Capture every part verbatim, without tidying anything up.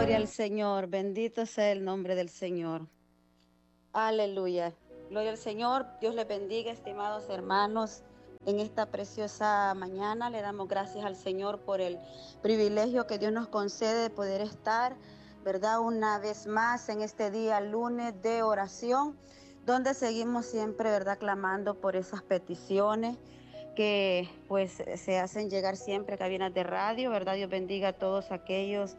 Gloria al Señor, bendito sea el nombre del Señor. Aleluya. Gloria al Señor, Dios les bendiga, estimados hermanos. En esta preciosa mañana le damos gracias al Señor por el privilegio que Dios nos concede de poder estar, ¿verdad? Una vez más en este día lunes de oración, donde seguimos siempre, ¿verdad? Clamando por esas peticiones que pues se hacen llegar siempre a cabinas de radio, ¿verdad? Dios bendiga a todos aquellos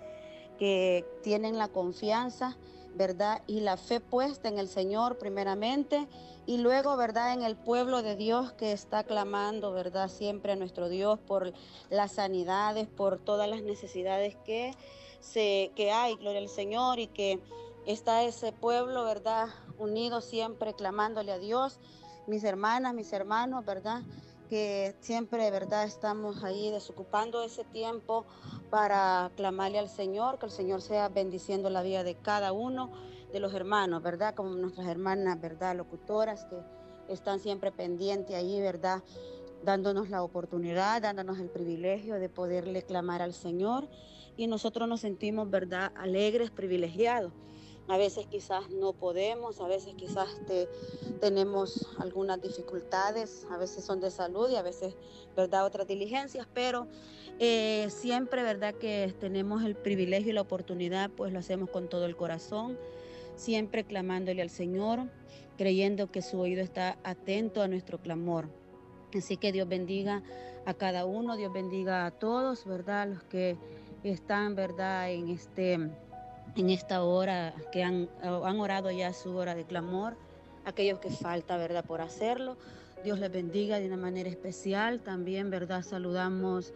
que tienen la confianza, ¿verdad? Y la fe puesta en el Señor primeramente, y luego, ¿verdad? En el pueblo de Dios que está clamando, ¿verdad? Siempre a nuestro Dios por las sanidades, por todas las necesidades que, se, que hay, gloria al Señor, y que está ese pueblo, ¿verdad? Unido siempre clamándole a Dios. Mis hermanas, mis hermanos, ¿verdad? Que siempre, ¿verdad? Estamos ahí desocupando ese tiempo para clamarle al Señor, que el Señor sea bendiciendo la vida de cada uno de los hermanos, ¿verdad? Como nuestras hermanas, ¿verdad? Locutoras que están siempre pendientes ahí, ¿verdad? Dándonos la oportunidad, dándonos el privilegio de poderle clamar al Señor, y nosotros nos sentimos, ¿verdad? Alegres, privilegiados. A veces quizás no podemos, a veces quizás te, tenemos algunas dificultades, a veces son de salud y a veces, ¿verdad?, otras diligencias, pero eh, siempre, ¿verdad?, que tenemos el privilegio y la oportunidad, pues lo hacemos con todo el corazón, siempre clamándole al Señor, creyendo que su oído está atento a nuestro clamor. Así que Dios bendiga a cada uno, Dios bendiga a todos, ¿verdad?, los que están, ¿verdad?, en este... en esta hora, que han, han orado ya su hora de clamor, aquellos que falta, ¿verdad?, por hacerlo. Dios les bendiga de una manera especial. También, ¿verdad?, saludamos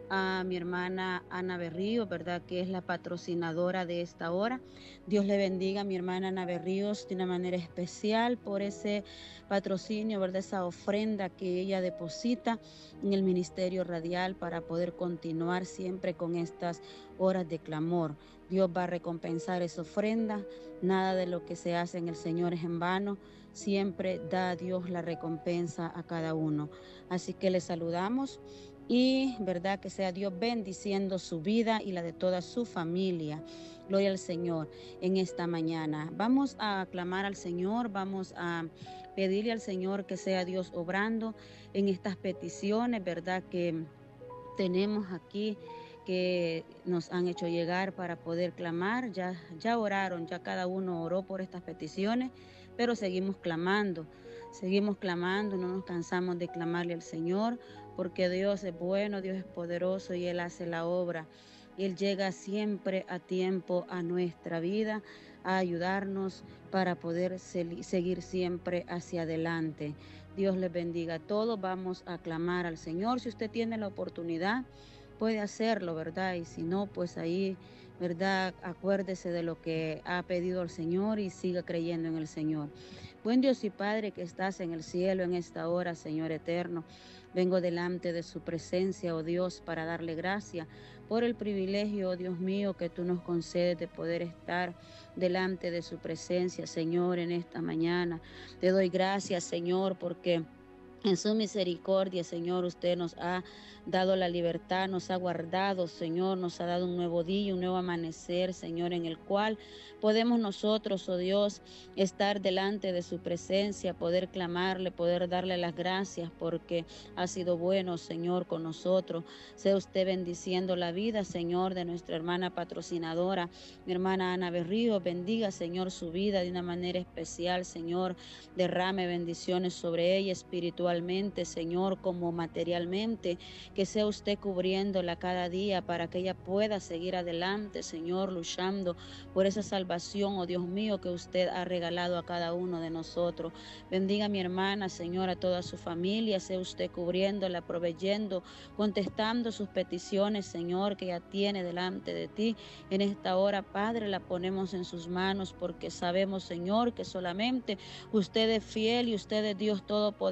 a mi hermana Ana Berríos, ¿verdad?, que es la patrocinadora de esta hora. Dios le bendiga a mi hermana Ana Berríos de una manera especial por ese patrocinio, ¿verdad?, esa ofrenda que ella deposita en el ministerio radial para poder continuar siempre con estas horas de clamor. Dios va a recompensar esa ofrenda. Nada de lo que se hace en el Señor es en vano. Siempre da a Dios la recompensa a cada uno. Así que le saludamos y, verdad, que sea Dios bendiciendo su vida y la de toda su familia. Gloria al Señor en esta mañana. Vamos a clamar al Señor, vamos a pedirle al Señor que sea Dios obrando en estas peticiones, verdad, que tenemos aquí, que nos han hecho llegar para poder clamar. Ya, ya oraron, ya cada uno oró por estas peticiones, pero seguimos clamando, seguimos clamando, no nos cansamos de clamarle al Señor, porque Dios es bueno, Dios es poderoso y Él hace la obra. Él llega siempre a tiempo a nuestra vida, a ayudarnos para poder seguir siempre hacia adelante. Dios les bendiga a todos. Vamos a clamar al Señor. Si usted tiene la oportunidad, puede hacerlo, ¿verdad? Y si no, pues ahí, ¿verdad?, acuérdese de lo que ha pedido el Señor y siga creyendo en el Señor. Buen Dios y Padre que estás en el cielo en esta hora, Señor eterno, vengo delante de su presencia, oh Dios, para darle gracias por el privilegio, oh Dios mío, que tú nos concedes de poder estar delante de su presencia, Señor, en esta mañana. Te doy gracias, Señor, porque en su misericordia, Señor, usted nos ha dado la libertad, nos ha guardado, Señor, nos ha dado un nuevo día, un nuevo amanecer, Señor, en el cual podemos nosotros, oh Dios, estar delante de su presencia, poder clamarle, poder darle las gracias porque ha sido bueno, Señor, con nosotros. Sea usted bendiciendo la vida, Señor, de nuestra hermana patrocinadora, mi hermana Ana Berríos. Bendiga, Señor, su vida de una manera especial, Señor. Derrame bendiciones sobre ella espiritualmente, Señor, como materialmente, que sea usted cubriéndola cada día para que ella pueda seguir adelante, Señor, luchando por esa salvación, oh Dios mío, que usted ha regalado a cada uno de nosotros. Bendiga a mi hermana, Señor, a toda su familia, sea usted cubriéndola, proveyendo, contestando sus peticiones, Señor, que ella tiene delante de ti. En esta hora, Padre, la ponemos en sus manos porque sabemos, Señor, que solamente usted es fiel y usted es Dios todopoderoso,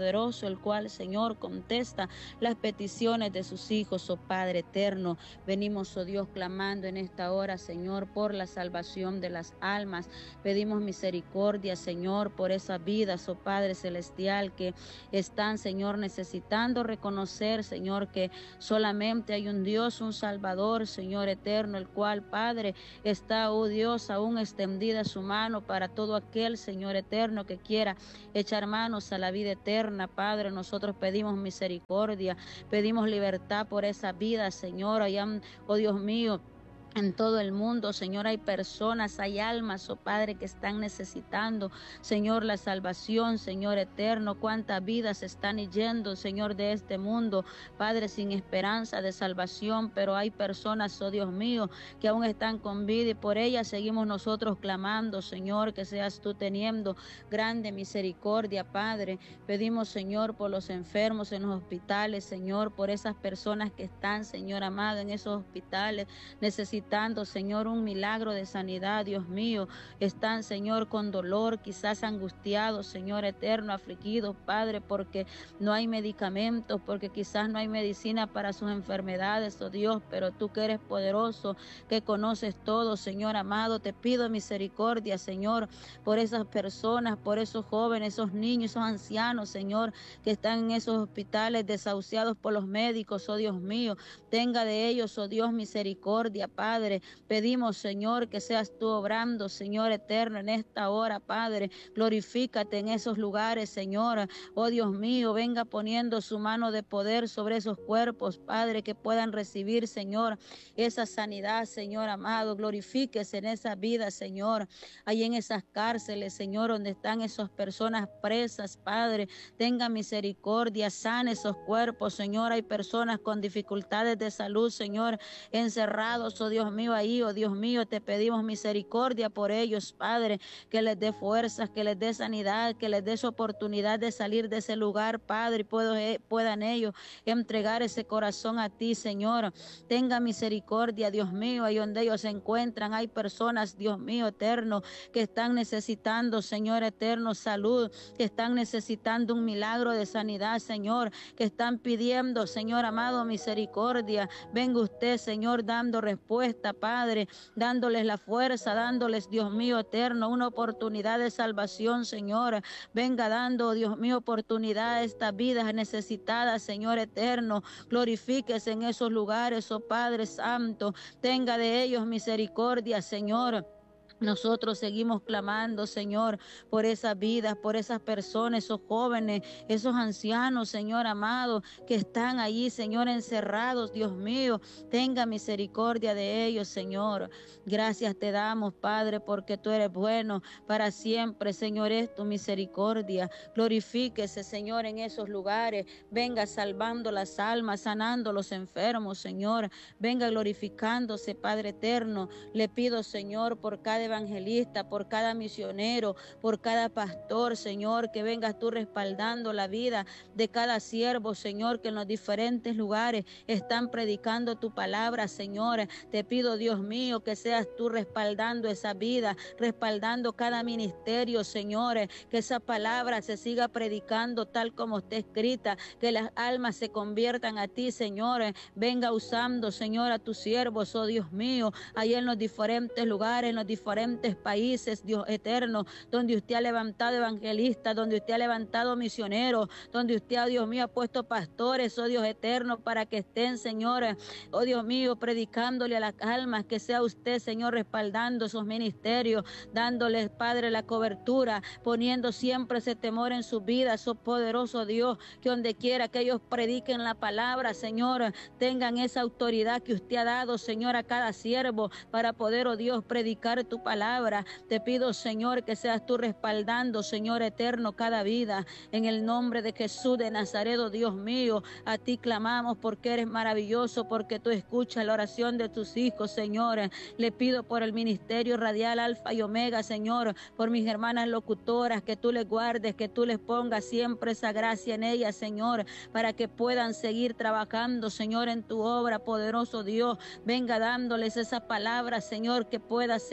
poderoso, el cual, Señor, contesta las peticiones de sus hijos, oh Padre eterno. Venimos, oh Dios, clamando en esta hora, Señor, por la salvación de las almas. Pedimos misericordia, Señor, por esas vidas, oh Padre celestial, que están, Señor, necesitando reconocer, Señor, que solamente hay un Dios, un Salvador, Señor eterno, el cual, Padre, está, oh Dios, aún extendida su mano para todo aquel, Señor eterno, que quiera echar manos a la vida eterna. Padre, nosotros pedimos misericordia, pedimos libertad por esa vida, Señor, allá, oh Dios mío, en todo el mundo, Señor, hay personas, hay almas, oh Padre, que están necesitando, Señor, la salvación, Señor eterno. Cuántas vidas están yendo, Señor, de este mundo, Padre, sin esperanza de salvación, pero hay personas, oh Dios mío, que aún están con vida y por ellas seguimos nosotros clamando, Señor, que seas tú teniendo grande misericordia, Padre. Pedimos, Señor, por los enfermos en los hospitales, Señor, por esas personas que están, Señor amado, en esos hospitales, necesitando, Señor, un milagro de sanidad, Dios mío. Están, Señor, con dolor, quizás angustiados, Señor eterno, afligidos, Padre, porque no hay medicamentos, porque quizás no hay medicina para sus enfermedades, oh Dios, pero tú que eres poderoso, que conoces todo, Señor amado, te pido misericordia, Señor, por esas personas, por esos jóvenes, esos niños, esos ancianos, Señor, que están en esos hospitales desahuciados por los médicos, oh Dios mío. Tenga de ellos, oh Dios, misericordia, Padre. Padre, pedimos, Señor, que seas tú obrando, Señor eterno, en esta hora, Padre. Glorifícate en esos lugares, Señor. Oh Dios mío, venga poniendo su mano de poder sobre esos cuerpos, Padre, que puedan recibir, Señor, esa sanidad, Señor amado. Glorifíquese en esa vida, Señor. Ahí en esas cárceles, Señor, donde están esas personas presas, Padre. Tenga misericordia, sane esos cuerpos, Señor. Hay personas con dificultades de salud, Señor, encerrados, oh Dios mío, ahí, oh Dios mío, te pedimos misericordia por ellos, Padre, que les dé fuerzas, que les dé sanidad, que les dé esa oportunidad de salir de ese lugar, Padre, y puedo, eh, puedan ellos entregar ese corazón a ti, Señor. Tenga misericordia, Dios mío, ahí donde ellos se encuentran, hay personas, Dios mío, eterno, que están necesitando, Señor eterno, salud, que están necesitando un milagro de sanidad, Señor, que están pidiendo, Señor amado, misericordia. Venga usted, Señor, dando respuesta, Padre, dándoles la fuerza, dándoles, Dios mío eterno, una oportunidad de salvación, Señor. Venga dando, Dios mío, oportunidad a estas vidas necesitadas, Señor eterno. Glorifíquese en esos lugares, oh Padre Santo. Tenga de ellos misericordia, Señor. Nosotros seguimos clamando, Señor, por esas vidas, por esas personas, esos jóvenes, esos ancianos, Señor amado, que están allí, Señor, encerrados. Dios mío, tenga misericordia de ellos, Señor. Gracias te damos, Padre, porque tú eres bueno para siempre, Señor, es tu misericordia. Glorifíquese, Señor, en esos lugares. Venga salvando las almas, sanando los enfermos, Señor. Venga glorificándose, Padre eterno. Le pido, Señor, por cada evangelista, por cada misionero, por cada pastor, Señor, que vengas tú respaldando la vida de cada siervo, Señor, que en los diferentes lugares están predicando tu palabra, Señor. Te pido, Dios mío, que seas tú respaldando esa vida, respaldando cada ministerio, Señor, que esa palabra se siga predicando tal como está escrita, que las almas se conviertan a ti, Señor. Venga usando, Señor, a tus siervos, oh Dios mío, ahí en los diferentes lugares, en los diferentes países, Dios eterno, donde usted ha levantado evangelistas, donde usted ha levantado misioneros, donde usted, oh Dios mío, ha puesto pastores, oh Dios eterno, para que estén, Señor, oh Dios mío, predicándole a las almas, que sea usted, Señor, respaldando esos ministerios, dándoles, Padre, la cobertura, poniendo siempre ese temor en sus vidas, oh poderoso Dios, que donde quiera que ellos prediquen la palabra, Señor, tengan esa autoridad que usted ha dado, Señor, a cada siervo, para poder, oh Dios, predicar tu palabra. Te pido, Señor, que seas tú respaldando, Señor eterno, cada vida, en el nombre de Jesús de Nazaret, oh Dios mío. A ti clamamos porque eres maravilloso, porque tú escuchas la oración de tus hijos, Señor. Le pido por el ministerio radial Alfa y Omega, Señor, por mis hermanas locutoras, que tú les guardes, que tú les pongas siempre esa gracia en ellas, Señor, para que puedan seguir trabajando, Señor, en tu obra, poderoso Dios. Venga dándoles esa palabra, Señor, que pueda ser palabra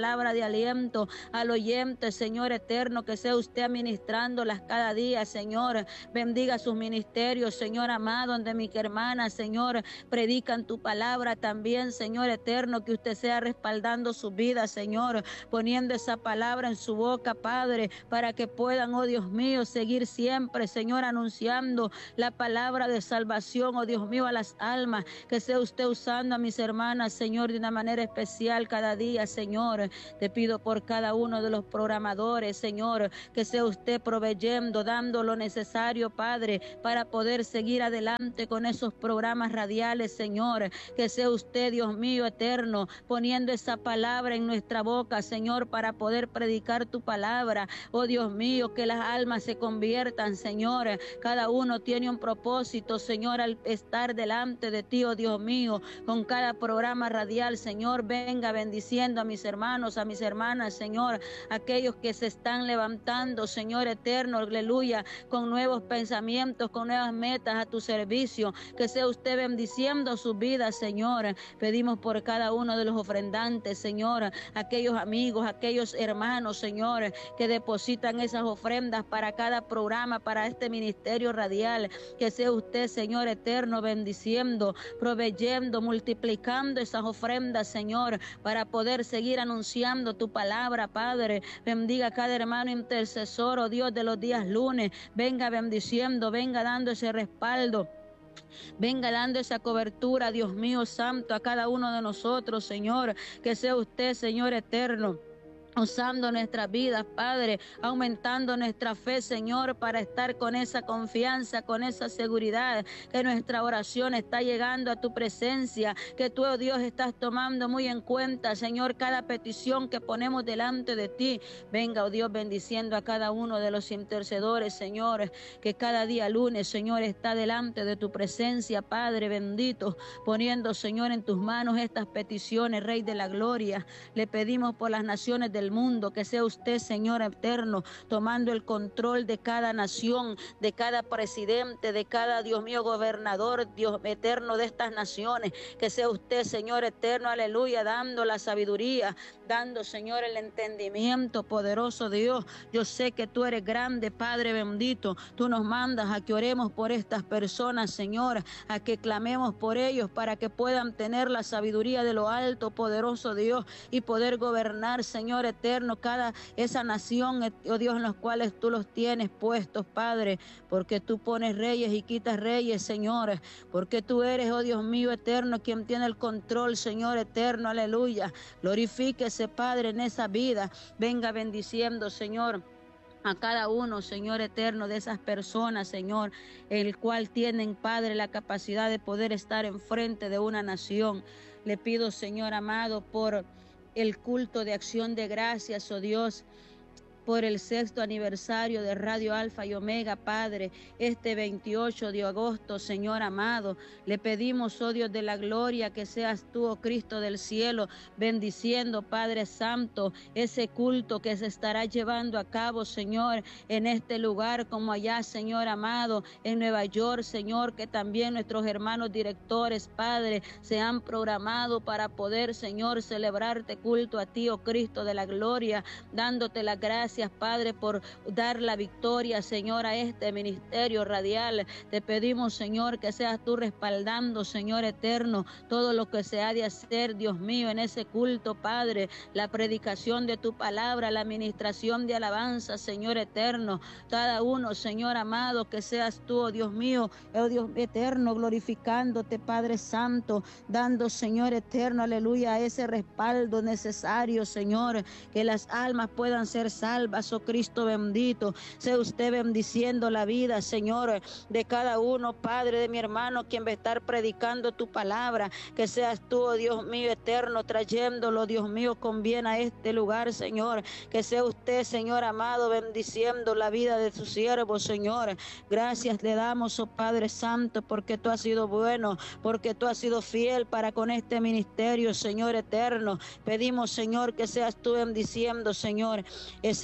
palabra de aliento al oyente, Señor eterno, que sea usted administrándolas cada día, Señor. Bendiga sus ministerios, Señor amado, donde mis hermanas, Señor, predican tu palabra también, Señor eterno, que usted sea respaldando su vida, Señor, poniendo esa palabra en su boca, Padre, para que puedan, oh Dios mío, seguir siempre, Señor, anunciando la palabra de salvación, oh Dios mío, a las almas, que sea usted usando a mis hermanas, Señor, de una manera especial cada día, Señor. Te pido por cada uno de los programadores, Señor, que sea usted proveyendo, dando lo necesario, Padre, para poder seguir adelante con esos programas radiales, Señor. Que sea usted, Dios mío eterno, poniendo esa palabra en nuestra boca, Señor, para poder predicar tu palabra. Oh Dios mío, que las almas se conviertan, Señor. Cada uno tiene un propósito, Señor, al estar delante de ti, oh Dios mío, con cada programa radial, Señor. Venga bendiciendo a mis hermanos, a mis hermanas, Señor, aquellos que se están levantando, Señor eterno, aleluya, con nuevos pensamientos, con nuevas metas a tu servicio. Que sea usted bendiciendo sus vidas, Señor. Pedimos por cada uno de los ofrendantes, Señor, aquellos amigos, aquellos hermanos, Señor, que depositan esas ofrendas para cada programa, para este ministerio radial. Que sea usted, Señor eterno, bendiciendo, proveyendo, multiplicando esas ofrendas, Señor, para poder seguir anunciando tu palabra, Padre. Bendiga a cada hermano intercesor, oh Dios, de los días lunes. Venga bendiciendo, venga dando ese respaldo. Venga dando esa cobertura, Dios mío santo, a cada uno de nosotros, Señor. Que sea usted, Señor eterno, usando nuestras vidas, Padre, aumentando nuestra fe, Señor, para estar con esa confianza, con esa seguridad, que nuestra oración está llegando a tu presencia, que tú, oh Dios, estás tomando muy en cuenta, Señor, cada petición que ponemos delante de ti. Venga, oh Dios, bendiciendo a cada uno de los intercedores, Señor, que cada día lunes, Señor, está delante de tu presencia, Padre bendito, poniendo, Señor, en tus manos estas peticiones, Rey de la Gloria. Le pedimos por las naciones del mundo, que sea usted, Señor eterno, tomando el control de cada nación, de cada presidente, de cada, Dios mío, gobernador, Dios eterno, de estas naciones. Que sea usted, Señor eterno, aleluya, dando la sabiduría, dando, Señor, el entendimiento, poderoso Dios. Yo sé que tú eres grande, Padre bendito. Tú nos mandas a que oremos por estas personas, Señor, a que clamemos por ellos para que puedan tener la sabiduría de lo alto, poderoso Dios, y poder gobernar, Señor eterno, cada esa nación, oh Dios, en los cuales tú los tienes puestos, Padre, porque tú pones reyes y quitas reyes, Señor, porque tú eres, oh Dios mío eterno, quien tiene el control, Señor eterno, aleluya. Glorifíquese, Padre, en esa vida. Venga bendiciendo, Señor, a cada uno, Señor eterno, de esas personas, Señor, el cual tienen, Padre, la capacidad de poder estar enfrente de una nación. Le pido, Señor amado, por el culto de acción de gracias, oh Dios, por el sexto aniversario de Radio Alfa y Omega, Padre, este veintiocho de agosto, Señor amado. Le pedimos, oh Dios de la gloria, que seas tú, oh Cristo del cielo, bendiciendo, Padre Santo, ese culto que se estará llevando a cabo, Señor, en este lugar, como allá, Señor amado, en Nueva York, Señor, que también nuestros hermanos directores, Padre, se han programado para poder, Señor, celebrarte culto a ti, oh Cristo de la gloria, dándote las gracias, Padre, por dar la victoria, Señor, a este ministerio radial. Te pedimos, Señor, que seas tú respaldando, Señor eterno, todo lo que se ha de hacer, Dios mío, en ese culto, Padre, la predicación de tu palabra, la administración de alabanza, Señor eterno, cada uno, Señor amado, que seas tú, oh Dios mío, oh Dios eterno, glorificándote, Padre Santo, dando, Señor eterno, aleluya, ese respaldo necesario, Señor, que las almas puedan ser salvas, oh Cristo bendito. Sea usted bendiciendo la vida, Señor, de cada uno, Padre, de mi hermano, quien va a estar predicando tu palabra. Que seas tú, oh Dios mío eterno, trayéndolo, Dios mío, con bien a este lugar, Señor. Que sea usted, Señor amado, bendiciendo la vida de su siervo, Señor. Gracias le damos, oh Padre Santo, porque tú has sido bueno, porque tú has sido fiel para con este ministerio, Señor eterno. Pedimos, Señor, que seas tú bendiciendo, Señor, ese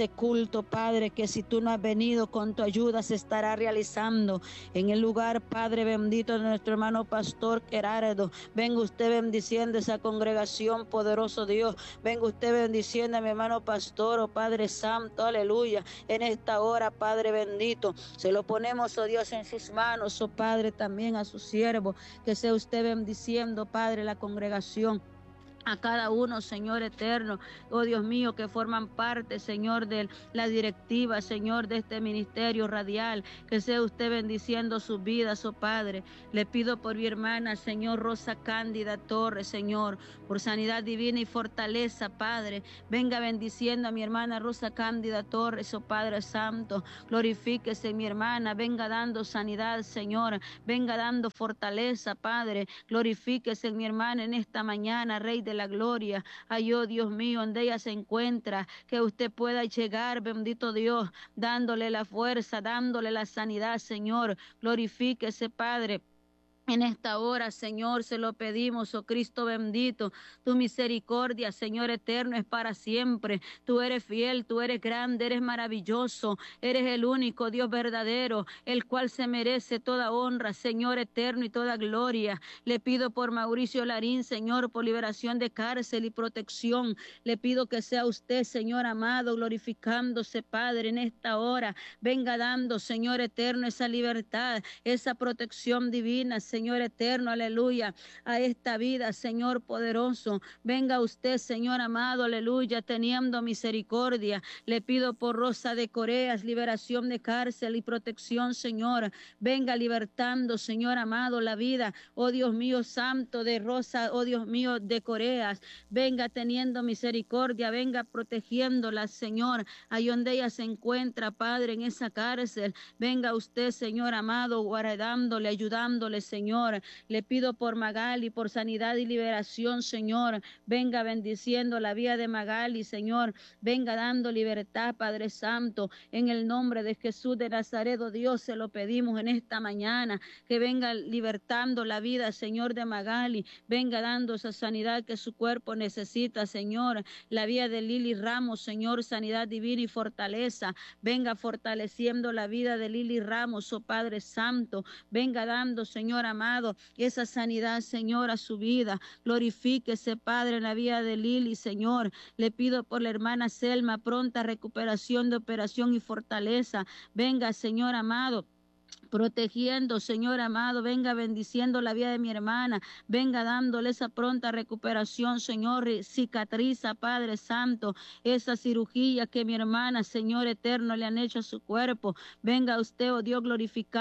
este culto, Padre, que si tú no has venido con tu ayuda se estará realizando en el lugar, Padre bendito, de nuestro hermano pastor Gerardo. Venga usted bendiciendo esa congregación, poderoso Dios. Venga usted bendiciendo a mi hermano pastor, oh Padre Santo, aleluya. En esta hora, Padre bendito, se lo ponemos, oh Dios, en sus manos, oh Padre, también a su siervo, que sea usted bendiciendo, Padre, la congregación. A cada uno, Señor eterno, oh Dios mío, que forman parte, Señor, de la directiva, Señor, de este ministerio radial, que sea usted bendiciendo sus vidas, oh Padre. Le pido por mi hermana, Señor, Rosa Cándida Torres, Señor, por sanidad divina y fortaleza, Padre. Venga bendiciendo a mi hermana Rosa Cándida Torres, oh Padre Santo. Glorifíquese mi hermana, venga dando sanidad, Señor. Venga dando fortaleza, Padre. Glorifíquese mi hermana en esta mañana, Rey de la gloria. Ay, oh Dios mío, donde ella se encuentra, que usted pueda llegar, bendito Dios, dándole la fuerza, dándole la sanidad, Señor. Glorifíquese, Padre. En esta hora, Señor, se lo pedimos, oh Cristo bendito. Tu misericordia, Señor eterno, es para siempre. Tú eres fiel, tú eres grande, eres maravilloso. Eres el único Dios verdadero, el cual se merece toda honra, Señor eterno, y toda gloria. Le pido por Mauricio Larín, Señor, por liberación de cárcel y protección. Le pido que sea usted, Señor amado, glorificándose, Padre, en esta hora. Venga dando, Señor eterno, esa libertad, esa protección divina, Señor eterno, aleluya, a esta vida, Señor poderoso. Venga usted, Señor amado, aleluya, teniendo misericordia. Le pido por Rosa de Coreas, liberación de cárcel y protección, Señor. Venga libertando, Señor amado, la vida, oh Dios mío santo, de Rosa, oh Dios mío, de Coreas. Venga teniendo misericordia, venga protegiéndola, Señor, ahí donde ella se encuentra, Padre, en esa cárcel. Venga usted, Señor amado, guardándole, ayudándole, Señor. Señor, le pido por Magali, por sanidad y liberación, Señor. Venga bendiciendo la vida de Magali, Señor. Venga dando libertad, Padre Santo. En el nombre de Jesús de Nazaret, oh Dios, se lo pedimos en esta mañana. Que venga libertando la vida, Señor, de Magali. Venga dando esa sanidad que su cuerpo necesita, Señor. La vida de Lili Ramos, Señor, sanidad divina y fortaleza. Venga fortaleciendo la vida de Lili Ramos, oh Padre Santo. Venga dando, Señor amado, esa sanidad, Señor, a su vida. Glorifíquese, Padre, en la vida de Lili, Señor. Le pido por la hermana Selma, pronta recuperación de operación y fortaleza. Venga, Señor amado, protegiendo, Señor amado, venga bendiciendo la vida de mi hermana, venga dándole esa pronta recuperación, Señor, cicatriza, Padre Santo, esa cirugía que mi hermana, Señor eterno, le han hecho a su cuerpo. Venga usted, oh Dios, glorificado.